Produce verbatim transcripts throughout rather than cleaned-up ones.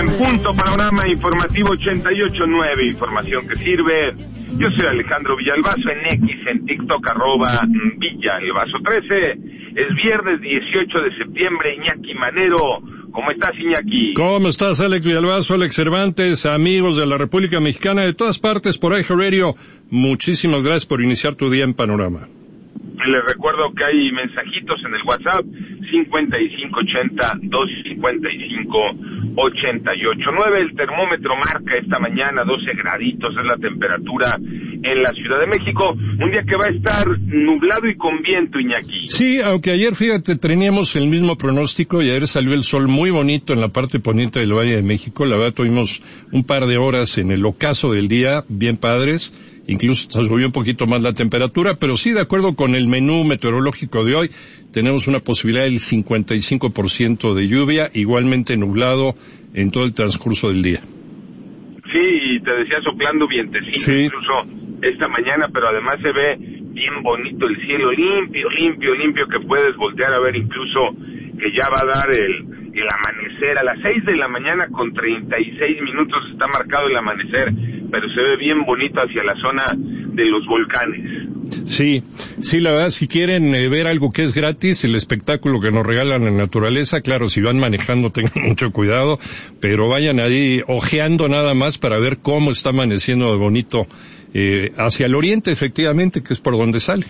en punto, panorama informativo ochenta y ocho punto nueve, información que sirve. Yo soy Alejandro Villalbazo, en X, en TikTok, arroba Villalbazo trece. Es viernes dieciocho de septiembre, Iñaki Manero. ¿Cómo estás, Iñaki? ¿Cómo estás, Alex Villalbazo, Alex Cervantes, amigos de la República Mexicana, de todas partes, por iHeartRadio? Muchísimas gracias por iniciar tu día en Panorama. Les recuerdo que hay mensajitos en el WhatsApp, cincuenta y cinco ochenta, doscientos cincuenta y cinco, ochenta y ocho nueve. El termómetro marca esta mañana doce graditos, es la temperatura en la Ciudad de México. Un día que va a estar nublado y con viento, Iñaki. Sí, aunque ayer, fíjate, teníamos el mismo pronóstico y ayer salió el sol muy bonito en la parte poniente del Valle de México. La verdad, tuvimos un par de horas en el ocaso del día, bien padres. Incluso se subió un poquito más la temperatura, pero sí, de acuerdo con el menú meteorológico de hoy, tenemos una posibilidad del cincuenta y cinco por ciento de lluvia, igualmente nublado en todo el transcurso del día. Sí, y te decía soplando vientecito, sí, incluso esta mañana, pero además se ve bien bonito el cielo, limpio, limpio, limpio, que puedes voltear a ver incluso que ya va a dar el, el amanecer. A las seis de la mañana con treinta y seis minutos está marcado el amanecer, pero se ve bien bonito hacia la zona de los volcanes. Sí, sí, la verdad, si quieren eh, ver algo que es gratis, el espectáculo que nos regalan en naturaleza, claro, si van manejando tengan mucho cuidado, pero vayan ahí ojeando nada más para ver cómo está amaneciendo de bonito eh, hacia el oriente, efectivamente, que es por donde sale.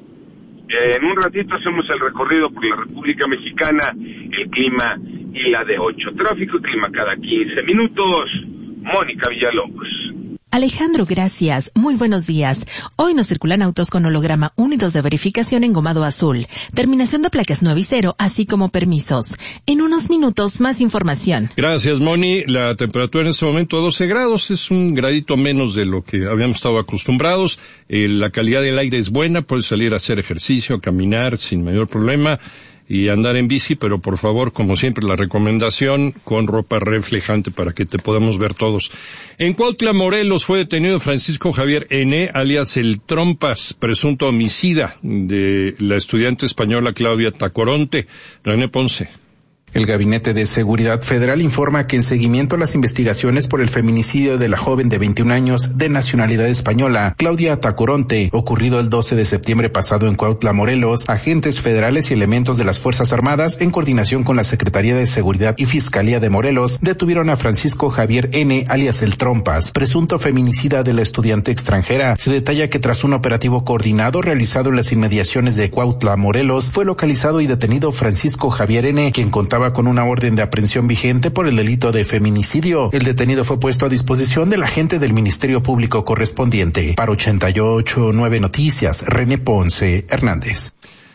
Eh, en un ratito hacemos el recorrido por la República Mexicana, el clima y la de ocho. Tráfico y clima cada quince minutos. Mónica Villalobos. Alejandro, gracias. Muy buenos días. Hoy nos circulan autos con holograma uno y dos de verificación engomado azul. Terminación de placas nueve y cero, así como permisos. En unos minutos, más información. Gracias, Moni. La temperatura en este momento doce grados. Es un gradito menos de lo que habíamos estado acostumbrados. Eh, la calidad del aire es buena. Puedes salir a hacer ejercicio, caminar sin mayor problema y andar en bici, pero por favor, como siempre, la recomendación con ropa reflejante para que te podamos ver todos. En Cuautla, Morelos, fue detenido Francisco Javier N., alias el Trompas, presunto homicida de la estudiante española Claudia Tacoronte. René Ponce. El Gabinete de Seguridad Federal informa que en seguimiento a las investigaciones por el feminicidio de la joven de veintiún años de nacionalidad española, Claudia Tacoronte, ocurrido el doce de septiembre pasado en Cuautla, Morelos, agentes federales y elementos de las Fuerzas Armadas, en coordinación con la Secretaría de Seguridad y Fiscalía de Morelos, detuvieron a Francisco Javier N., alias el Trompas, presunto feminicida de la estudiante extranjera. Se detalla que tras un operativo coordinado realizado en las inmediaciones de Cuautla, Morelos, fue localizado y detenido Francisco Javier N., quien contaba con una orden de aprehensión vigente por el delito de feminicidio. El detenido fue puesto a disposición del agente del Ministerio Público correspondiente. Para ochenta y ocho punto nueve Noticias, René Ponce Hernández.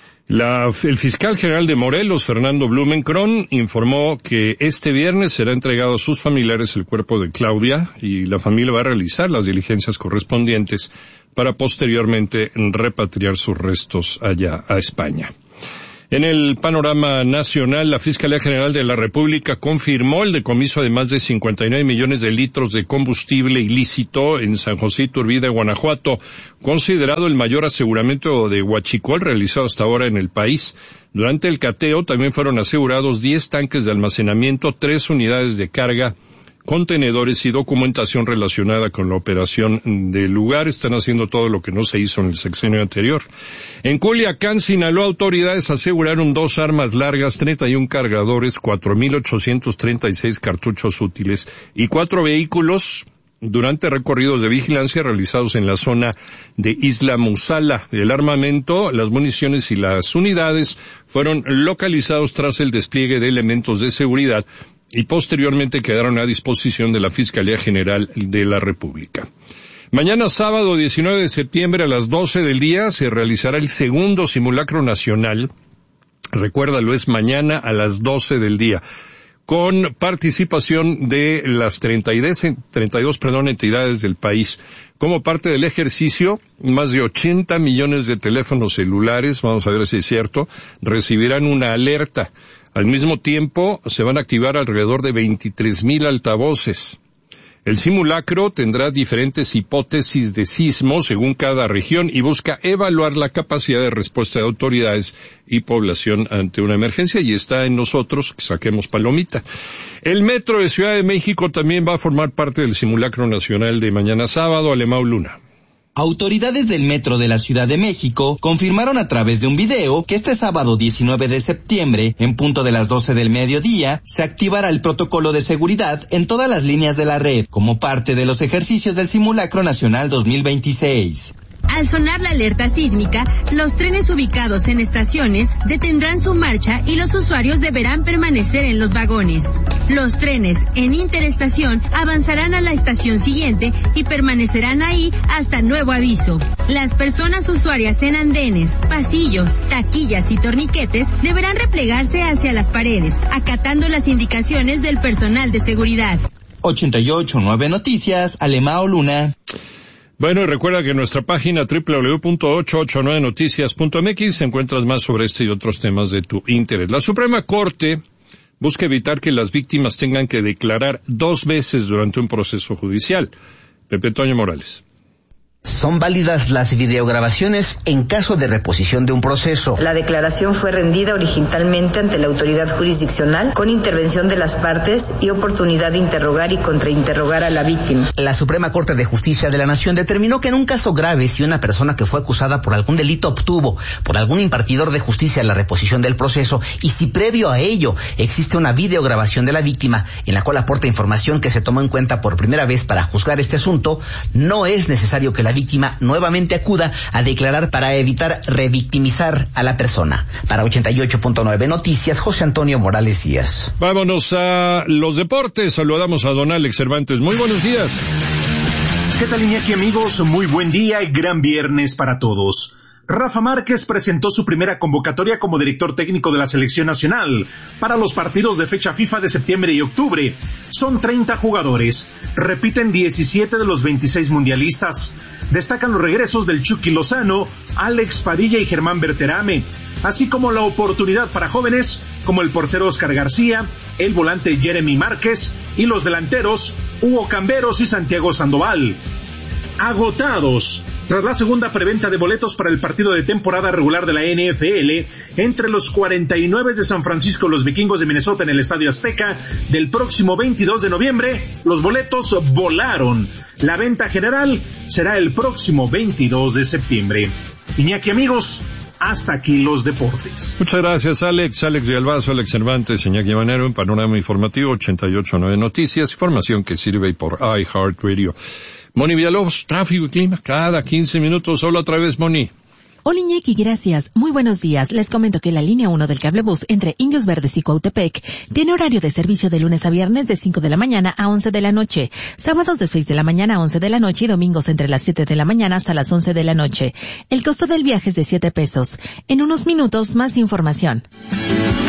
La, el fiscal general de Morelos, Fernando Blumenkron, informó que este viernes será entregado a sus familiares el cuerpo de Claudia y la familia va a realizar las diligencias correspondientes para posteriormente repatriar sus restos allá a España. En el panorama nacional, la Fiscalía General de la República confirmó el decomiso de más de cincuenta y nueve millones de litros de combustible ilícito en San José Iturbide, Guanajuato, considerado el mayor aseguramiento de huachicol realizado hasta ahora en el país. Durante el cateo también fueron asegurados diez tanques de almacenamiento, tres unidades de carga, contenedores y documentación relacionada con la operación del lugar. Están haciendo todo lo que no se hizo en el sexenio anterior. En Culiacán, Sinaloa, autoridades aseguraron dos armas largas, treinta y uno cargadores, cuatro mil ochocientos treinta y seis cartuchos útiles y cuatro vehículos durante recorridos de vigilancia realizados en la zona de Isla Musala. El armamento, las municiones y las unidades fueron localizados tras el despliegue de elementos de seguridad y posteriormente quedaron a disposición de la Fiscalía General de la República. Mañana sábado diecinueve de septiembre a las doce del día se realizará el segundo simulacro nacional. Recuérdalo, es mañana a las doce del día, con participación de las treinta y dos perdón, entidades del país. Como parte del ejercicio, más de ochenta millones de teléfonos celulares, vamos a ver si es cierto, recibirán una alerta. Al mismo tiempo, se van a activar alrededor de veintitrés mil altavoces. El simulacro tendrá diferentes hipótesis de sismo según cada región y busca evaluar la capacidad de respuesta de autoridades y población ante una emergencia, y está en nosotros que saquemos palomita. El Metro de Ciudad de México también va a formar parte del simulacro nacional de mañana sábado. Alemão Luna. Autoridades del Metro de la Ciudad de México confirmaron a través de un video que este sábado diecinueve de septiembre, en punto de las doce del mediodía, se activará el protocolo de seguridad en todas las líneas de la red, como parte de los ejercicios del Simulacro Nacional dos mil veintiséis. Al sonar la alerta sísmica, los trenes ubicados en estaciones detendrán su marcha y los usuarios deberán permanecer en los vagones. Los trenes en interestación avanzarán a la estación siguiente y permanecerán ahí hasta nuevo aviso. Las personas usuarias en andenes, pasillos, taquillas y torniquetes deberán replegarse hacia las paredes, acatando las indicaciones del personal de seguridad. ochenta y ocho punto nueve Noticias, Alemão Luna. Bueno, y recuerda que en nuestra página doble u doble u doble u punto ochocientos ochenta y nueve noticias punto m x encuentras más sobre este y otros temas de tu interés. La Suprema Corte busca evitar que las víctimas tengan que declarar dos veces durante un proceso judicial. Pepe Toño Morales. Son válidas las videograbaciones en caso de reposición de un proceso. La declaración fue rendida originalmente ante la autoridad jurisdiccional con intervención de las partes y oportunidad de interrogar y contrainterrogar a la víctima. La Suprema Corte de Justicia de la Nación determinó que en un caso grave, si una persona que fue acusada por algún delito obtuvo por algún impartidor de justicia la reposición del proceso, y si previo a ello existe una videograbación de la víctima en la cual aporta información que se tomó en cuenta por primera vez para juzgar este asunto, no es necesario que la víctima nuevamente acuda a declarar para evitar revictimizar a la persona. Para ochenta y ocho punto nueve Noticias, José Antonio Morales Díaz. Vámonos a los deportes. Saludamos a don Alex Cervantes. Muy buenos días. ¿Qué tal, Iñaki, amigos? Muy buen día y gran viernes para todos. Rafa Márquez presentó su primera convocatoria como director técnico de la selección nacional para los partidos de fecha FIFA de septiembre y octubre. Son treinta jugadores, repiten diecisiete de los veintiséis mundialistas. Destacan los regresos del Chucky Lozano, Alex Padilla y Germán Berterame, así como la oportunidad para jóvenes como el portero Oscar García, el volante Jeremy Márquez y los delanteros Hugo Camberos y Santiago Sandoval. Agotados. Tras la segunda preventa de boletos para el partido de temporada regular de la N F L entre los cuarenta y nueve de San Francisco y los Vikingos de Minnesota en el Estadio Azteca del próximo veintidós de noviembre, los boletos volaron. La venta general será el próximo veintidós de septiembre. Iñaki, amigos, hasta aquí los deportes. Muchas gracias, Alex. Alex Villalbazo, Alex Cervantes, Iñaki Manero, en Panorama Informativo ochenta y ocho punto nueve Noticias, información que sirve por iHeartRadio. Moni Villalobos, tráfico y clima, cada quince minutos. Hola otra vez, Moni. Hola Iñaki, gracias. Muy buenos días. Les comento que la línea uno del cablebús entre Indios Verdes y Cuautepec tiene horario de servicio de lunes a viernes de cinco de la mañana a once de la noche, sábados de seis de la mañana a once de la noche y domingos entre las siete de la mañana hasta las once de la noche. El costo del viaje es de siete pesos. En unos minutos, más información.